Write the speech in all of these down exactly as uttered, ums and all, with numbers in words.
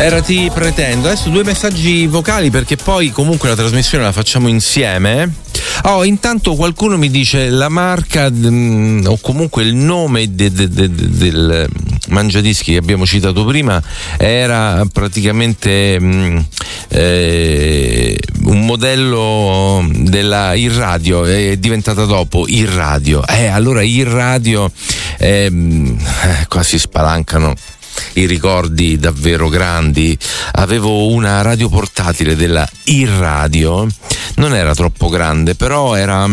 Era Ti pretendo. Adesso due messaggi vocali perché poi comunque la trasmissione la facciamo insieme. Oh, intanto qualcuno mi dice la marca mh, o comunque il nome de, de, de, de, del mangiadischi che abbiamo citato prima era praticamente mh, eh, un modello della Irradio, è diventata dopo Irradio. Eh, allora Irradio eh, qua si spalancano i ricordi davvero grandi. Avevo una radio portatile della Irradio, non era troppo grande, però era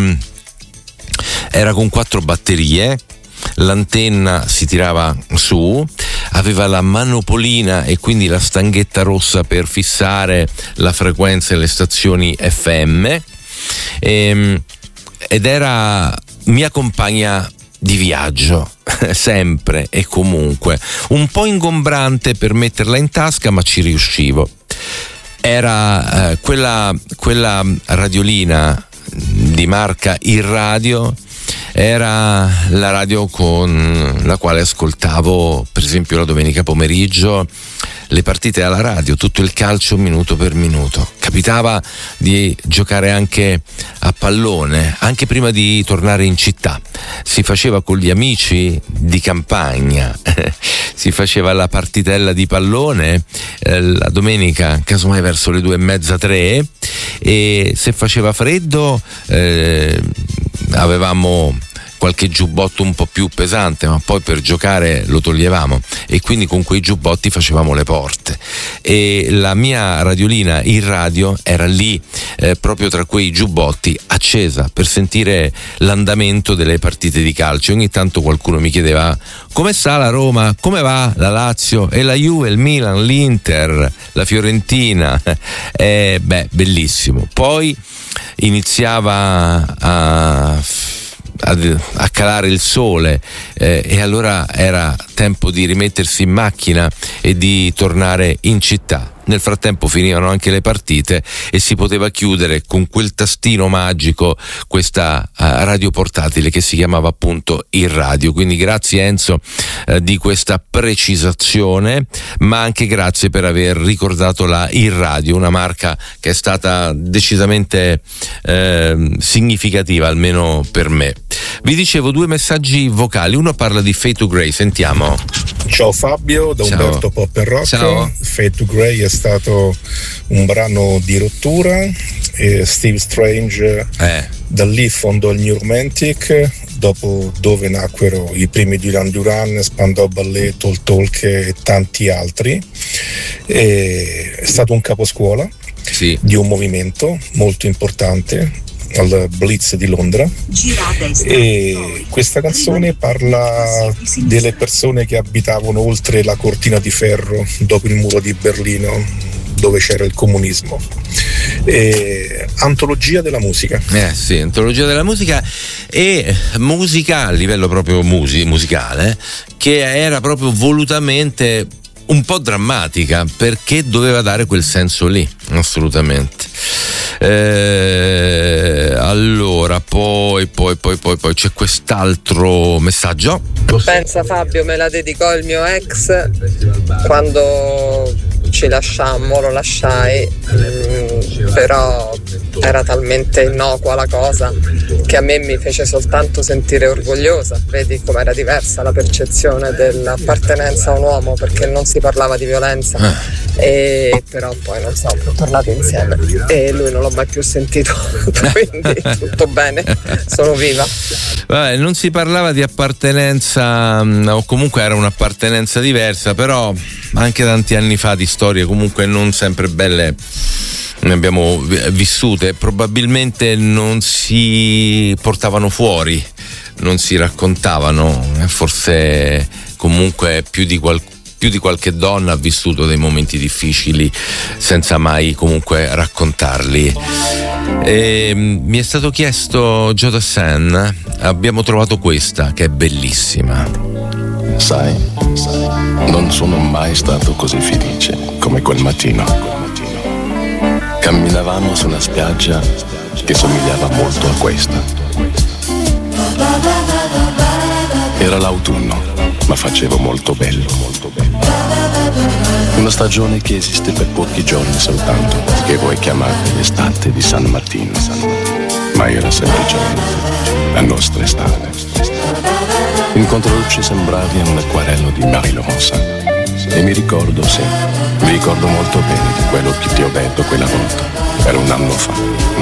era con quattro batterie, l'antenna si tirava su, aveva la manopolina e quindi la stanghetta rossa per fissare la frequenza e le stazioni F M, e, ed era mia compagna di viaggio sempre e comunque, un po' ingombrante per metterla in tasca, ma ci riuscivo. Era eh, quella, quella radiolina di marca Irradio, era la radio con la quale ascoltavo per esempio la domenica pomeriggio le partite alla radio, tutto il calcio minuto per minuto. Capitava di giocare anche a pallone, anche prima di tornare in città. Si faceva con gli amici di campagna, si faceva la partitella di pallone eh, la domenica, casomai verso le due e mezza, tre, e se faceva freddo eh, avevamo qualche giubbotto un po' più pesante, ma poi per giocare lo toglievamo e quindi con quei giubbotti facevamo le porte, e la mia radiolina Irradio era lì eh, proprio tra quei giubbotti, accesa per sentire l'andamento delle partite di calcio. Ogni tanto qualcuno mi chiedeva come sta la Roma, come va la Lazio e la Juve, il Milan, l'Inter, la Fiorentina. Eh, beh, bellissimo. Poi iniziava a A, a calare il sole eh, e allora era tempo di rimettersi in macchina e di tornare in città. Nel frattempo finivano anche le partite e si poteva chiudere con quel tastino magico questa uh, radio portatile che si chiamava appunto Irradio. Quindi grazie Enzo uh, di questa precisazione, ma anche grazie per aver ricordato la Irradio, una marca che è stata decisamente uh, significativa, almeno per me. Vi dicevo due messaggi vocali, uno parla di Fade to Grey, sentiamo. Ciao Fabio, da Ciao. Umberto Pop e Rock. Ciao. Fade to Grey è stato un brano di rottura e Steve Strange Eh. da lì fondò il New Romantic, dopo dove nacquero i primi Duran Duran, Spandau Ballet, Talk Talk e tanti altri. E è stato un caposcuola Sì. di un movimento molto importante al Blitz di Londra, e questa canzone parla delle persone che abitavano oltre la cortina di ferro dopo il muro di Berlino, dove c'era il comunismo. E antologia della musica. Eh sì, antologia della musica, e musica a livello proprio musi- musicale, che era proprio volutamente un po' drammatica, perché doveva dare quel senso lì, assolutamente. Eh, allora, poi, poi, poi, poi, poi c'è quest'altro messaggio. Pensa Fabio, me la dedicò il mio ex quando ci lasciammo, lo lasciai, mh, però era talmente innocua la cosa che a me mi fece soltanto sentire orgogliosa. Vedi com'era diversa la percezione dell'appartenenza a un uomo, perché non si parlava di violenza, e però poi non so, tornati insieme e lui non l'ho mai più sentito, quindi tutto bene, sono viva. Vabbè, non si parlava di appartenenza, o comunque era un'appartenenza diversa, però anche tanti anni fa di storie comunque non sempre belle ne abbiamo vissute, probabilmente non si portavano fuori, non si raccontavano, forse comunque più di qualcuno più di qualche donna ha vissuto dei momenti difficili senza mai comunque raccontarli. E, mi è stato chiesto Jota Sen, abbiamo trovato questa che è bellissima. Sai, non sono mai stato così felice come quel mattino. Camminavamo su una spiaggia che somigliava molto a questa. Era l'autunno. ma facevo molto bello, molto bello. Una stagione che esiste per pochi giorni soltanto, che vuoi chiamare l'estate di San Martino, ma era semplicemente la nostra estate. In controluce sembravi un acquarello di Marie-Laurence. E mi ricordo, sì, mi ricordo molto bene di quello che ti ho detto quella volta. Era un anno fa.